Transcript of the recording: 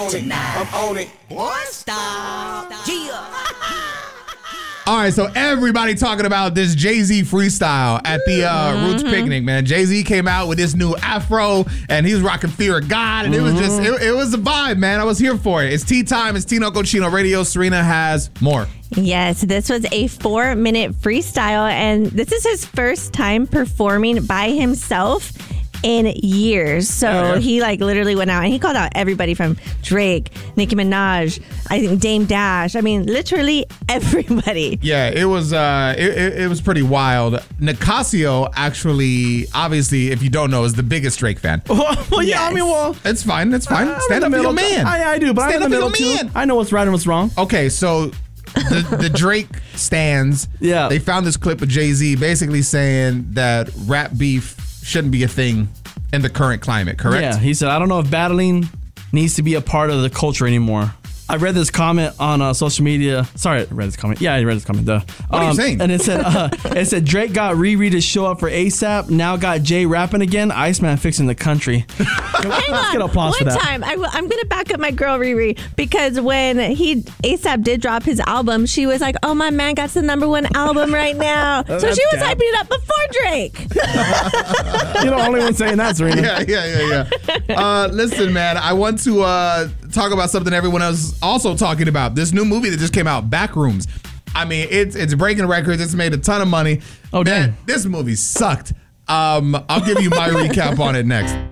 Tonight. I'm on it. Boy, stop. Yeah. All right, so everybody talking about this Jay-Z freestyle at the Roots picnic, man. Jay-Z came out with this new afro, and he was rocking Fear of God, and it was just, it was a vibe, man. I was here for it. It's tea time. It's Tino Cochino Radio. Serena has more. Yes, this was a 4-minute freestyle, and this is his first time performing by himself in years. So he literally went out and he called out everybody from Drake, Nicki Minaj, I think Dame Dash. I mean, literally everybody. Yeah, it was it was pretty wild. Nicasio actually, obviously, if you don't know, is the biggest Drake fan. Well, yeah, Yes. I mean, well, It's fine. It's fine. Stand up for your man. I do, but Stand I'm in the up middle for your too. man. I know what's right and what's wrong. Okay, so the Drake stands, Yeah. they found this clip of Jay-Z basically saying that rap beef shouldn't be a thing in the current climate, correct? Yeah, he said, I don't know if battling needs to be a part of the culture anymore. I read this comment on social media. Sorry, I read this comment. Yeah, I read this comment. Duh. What are you saying? And it said Drake got Riri to show up for ASAP. Now got Jay rapping again. Iceman fixing the country. Let's get applause for One that. time, I'm going to back up my girl Riri, because when ASAP did drop his album, she was like, oh, my man got the #1 album right now. So That's she was cap. hyping it up before Drake. You're the only one saying that, Serena. Yeah. Listen, man, I want to talk about something everyone else also talking about. This new movie that just came out, Backrooms. I mean, it's breaking records. It's made a ton of money. Oh, Man, damn. this movie sucked. I'll give you my recap on it next.